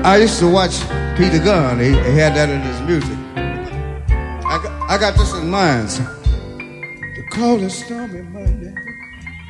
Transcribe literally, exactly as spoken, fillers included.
I used to watch Peter Gunn. He, he had that in his music. I got, I got this in mind. The coldest stormy Monday